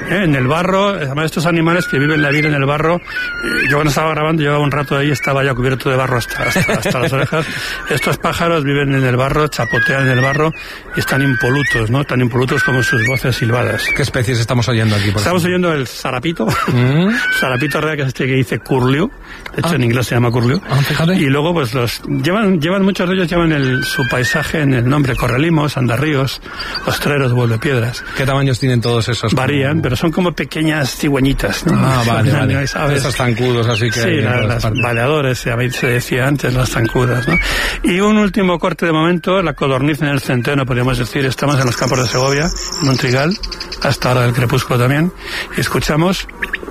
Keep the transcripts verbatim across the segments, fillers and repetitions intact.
¿eh? En el barro, además estos animales que viven la vida en el barro, eh, yo cuando estaba grabando llevaba un rato ahí, estaba ya cubierto de barro hasta, hasta, hasta las orejas. Estos pájaros viven en el barro, chapotean en el barro y están impolutos, ¿no? Tan impolutos como sus voces silbadas. ¿Qué especies estamos oyendo aquí? Por estamos ejemplo? oyendo el zarapito, ¿Mm? zarapito real, que es este que dice curlew, de hecho ah. en inglés se llama curlew. Ah, fíjate. Y luego pues los llevan, llevan muchos de ellos llevan el, su paisaje en el nombre: correlimos, andarríos, ostreros, vuelvepiedras. ¿Qué tamaños tienen todos esos? Varían, como... pero son como pequeñas cigüeñitas, ¿no? Ah, vale, son, vale. ¿sabes? Esos zancudos, así que... Sí, la, las partes. Baleadores, se decía antes, las zancudas, ¿no? Y un último corte de momento, la codorniz en el centeno, podríamos decir. Estamos en los campos de Segovia, en un trigal, hasta ahora del crepúsculo también, y escuchamos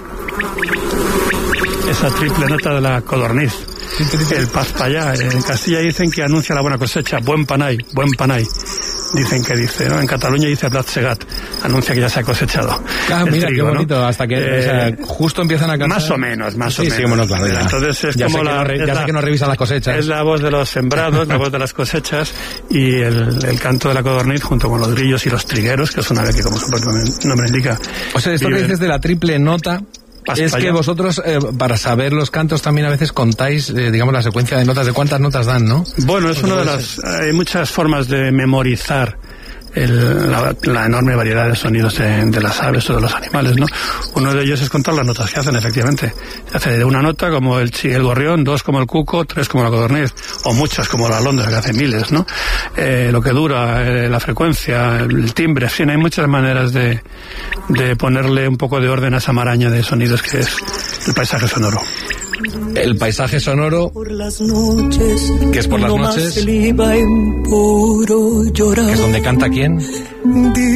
esa triple nota de la codorniz. El paspallá, en Castilla dicen que anuncia la buena cosecha, buen panay, buen panay. Dicen que dice, ¿no? En Cataluña dice Blat Segat, anuncia que ya se ha cosechado. Ah, mira, trigo, qué bonito, ¿no? Hasta que eh, o sea, justo empiezan a cantar. Más o menos, más sí, o sí, menos. Sí, bueno, claro, ya. Entonces es ya como sé la... Que no, ya la, sé que no revisan las cosechas. Es la voz de los sembrados, la voz de las cosechas y el, el canto de la codorniz junto con los grillos y los trigueros, que es una ave que, como su propio nombre indica... O sea, esto que dices de la triple nota... Es que vosotros, eh, para saber los cantos, también a veces contáis, eh, digamos, la secuencia de notas, de cuántas notas dan, ¿no? Bueno, es una de las... Hay muchas formas de memorizar el, la, la enorme variedad de sonidos de, de las aves o de los animales, ¿no? Uno de ellos es contar las notas que hacen, efectivamente. Se hace de una nota como el, el gorrión, dos como el cuco, tres como la codorniz, o muchas como la alondra, que hace miles, ¿no? Eh, lo que dura, eh, la frecuencia, el timbre, en fin, hay muchas maneras de, de ponerle un poco de orden a esa maraña de sonidos que es el paisaje sonoro. El paisaje sonoro, que es por las noches, que es donde canta quién.